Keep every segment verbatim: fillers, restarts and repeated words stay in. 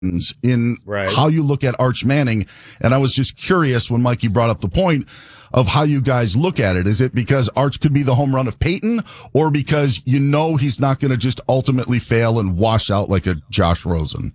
in right. how you look at Arch Manning. And I was just curious when Mikey brought up the point of how you guys look at it. Is it because Arch could be the home run of Peyton, or because you know he's not going to just ultimately fail and wash out like a Josh Rosen?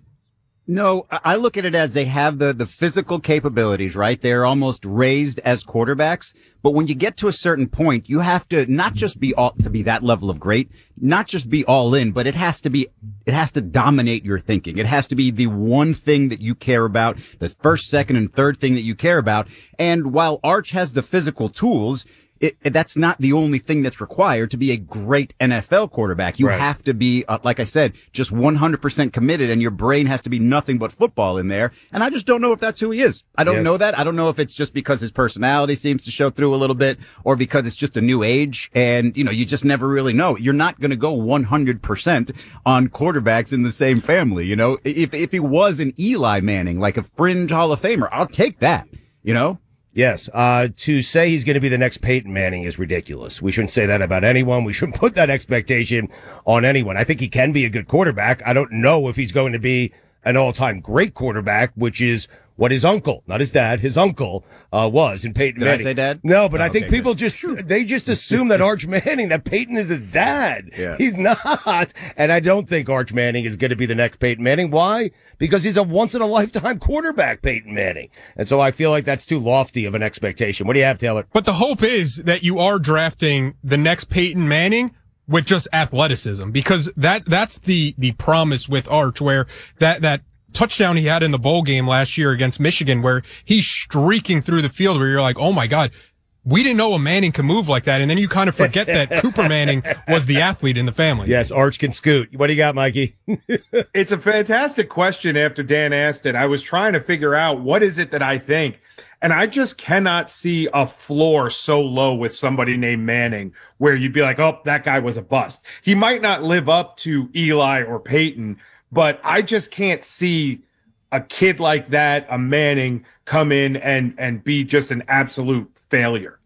No, I look at it as they have the, the physical capabilities, right? They're almost raised as quarterbacks. But when you get to a certain point, you have to not just be all, to be that level of great, not just be all in, but it has to be, it has to dominate your thinking. It has to be the one thing that you care about, the first, second, and third thing that you care about. And while Arch has the physical tools, It, it, that's not the only thing that's required to be a great N F L quarterback. You right. have to be, uh, like I said, just one hundred percent committed, and your brain has to be nothing but football in there. And I just don't know if that's who he is. I don't yes. know that. I don't know if it's just because his personality seems to show through a little bit, or because it's just a new age. And, you know, you just never really know. You're not going to go one hundred percent on quarterbacks in the same family. You know, if, if he was an Eli Manning, like a fringe Hall of Famer, I'll take that, you know? Yes. Uh, to say he's going to be the next Peyton Manning is ridiculous. We shouldn't say that about anyone. We shouldn't put that expectation on anyone. I think he can be a good quarterback. I don't know if he's going to be an all-time great quarterback, which is what his uncle, not his dad, his uncle, uh, was in Peyton Did Manning. I say dad? No, but Oh, I think okay, people good. just, they just assume that Arch Manning, that Peyton is his dad. Yeah. He's not. And I don't think Arch Manning is going to be the next Peyton Manning. Why? Because he's a once-in-a-lifetime quarterback, Peyton Manning. And so I feel like that's too lofty of an expectation. What do you have, Taylor? But the hope is that you are drafting the next Peyton Manning with just athleticism, because that, that's the, the promise with Arch, where that, that, touchdown he had in the bowl game last year against Michigan, where he's streaking through the field, where you're like, oh my God, we didn't know a Manning can move like that. And then you kind of forget that Cooper Manning was the athlete in the family. Yes, Arch can scoot. What do you got, Mikey? It's a fantastic question after Dan asked it. I was trying to figure out what is it that I think. And I just cannot see a floor so low with somebody named Manning where you'd be like, oh, that guy was a bust. He might not live up to Eli or Peyton, but I just can't see a kid like that, a Manning, come in and, and be just an absolute failure.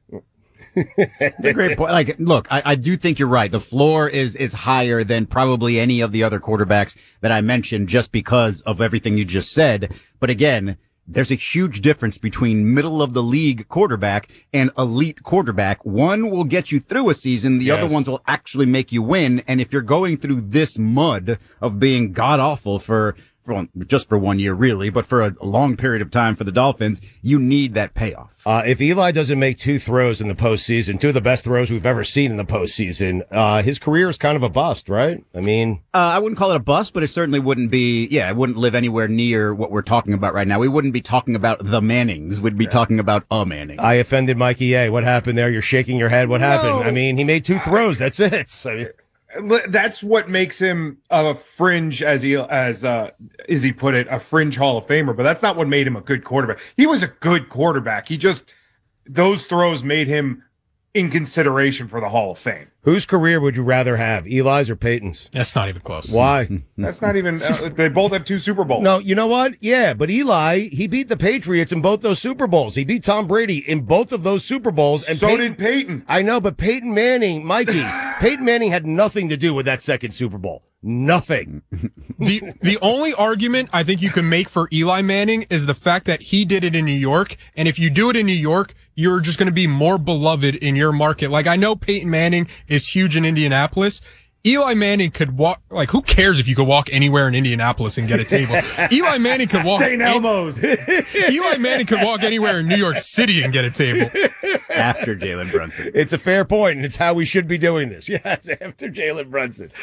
A great point. Like, look, I, I do think you're right. The floor is, is higher than probably any of the other quarterbacks that I mentioned, just because of everything you just said. But again, there's a huge difference between middle of the league quarterback and elite quarterback. One will get you through a season. The Yes. other ones will actually make you win. And if you're going through this mud of being god awful for, for just for one year, really, but for a long period of time for the Dolphins, you need that payoff. Uh, if Eli doesn't make two throws in the postseason, two of the best throws we've ever seen in the postseason, uh, his career is kind of a bust, right? I mean, Uh, I wouldn't call it a bust, but it certainly wouldn't be, yeah, it wouldn't live anywhere near what we're talking about right now. We wouldn't be talking about the Mannings. We'd be talking about a Manning. I offended Mikey A. What happened there? You're shaking your head. What No. happened? I mean, he made two throws. That's it. I mean, That's what makes him a fringe, as he as uh as he put it, a fringe Hall of Famer. But that's not what made him a good quarterback. He was a good quarterback. He just, those throws made him in consideration for the Hall of Fame. whose career would you rather have, Eli's or Peyton's? That's not even close. Why? That's not even. Uh, they both have two Super Bowls. No, you know what? Yeah, but Eli, he beat the Patriots in both those Super Bowls. He beat Tom Brady in both of those Super Bowls. And so Peyton, did Peyton. I know, but Peyton Manning, Mikey, Peyton Manning had nothing to do with that second Super Bowl. Nothing. The the only argument I think you can make for Eli Manning is the fact that he did it in New York, and if you do it in New York, you're just going to be more beloved in your market. Like, I know Peyton Manning is huge in Indianapolis. Eli Manning could walk, like, who cares if you could walk anywhere in Indianapolis and get a table? Eli Manning could walk. Saint Elmo's. Eli Manning could walk anywhere in New York City and get a table. After Jalen Brunson. It's a fair point, and it's how we should be doing this. Yes, after Jalen Brunson.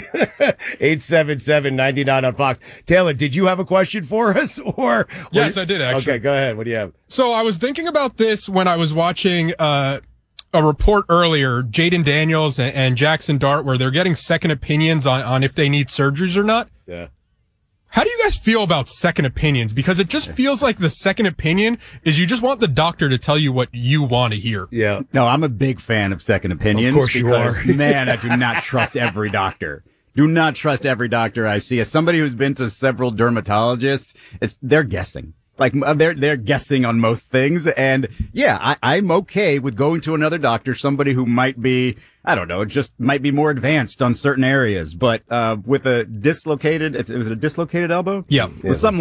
eight seven seven, nine nine on Fox. Taylor, did you have a question for us? Or Yes, I did, actually. Okay, go ahead. What do you have? So I was thinking about this when I was watching uh a report earlier, Jaden Daniels and, and Jackson Dart, where they're getting second opinions on, on if they need surgeries or not. Yeah. How do you guys feel about second opinions? Because it just feels like the second opinion is you just want the doctor to tell you what you want to hear. Yeah. No, I'm a big fan of second opinions. Of course you because, are. Man, I do not trust every doctor. Do not trust every doctor I see. As somebody who's been to several dermatologists, it's they're guessing. Like they're they're guessing on most things, and yeah, I, I'm okay with going to another doctor, somebody who might be, I don't know, just might be more advanced on certain areas. But uh with a dislocated, it was a dislocated elbow. Yeah, with something